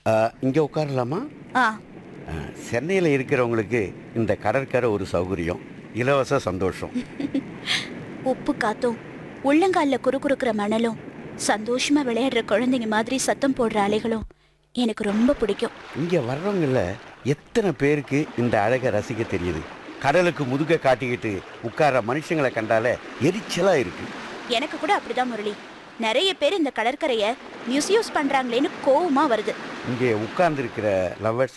இங்கே உட்காரலாமா? ஆ. சென்னையில் இருக்கிறவங்களுக்கு இந்த கடற்கரை ஒரு சௌகரியம், இலவச சந்தோஷம். உப்பு காத்தும் உள்ளங்கால்ல குறுக்குறுக்கிற மணலும் சந்தோஷமா விளையாடுற குழந்தைங்க மாதிரி சத்தம் போடுற அலைகளும் எனக்கு ரொம்ப பிடிக்கும். இங்கே வர்றவங்கள எத்தனை பேருக்கு இந்த அழகை ரசிக்க தெரியுது? கடலுக்கு முதுக காட்டிக்கிட்டு உட்கார்ற மனுஷங்களை கண்டாலே எரிச்சலாக இருக்கு. எனக்கு கூட அப்படிதான் முரளி. நிறைய பேர் இந்த கடற்கரையை மிஸ்யூஸ் பண்றாங்களேன்னு கோவமா வருது. இங்கே உட்கார்ந்துருக்கிற லவ்வர்ஸ்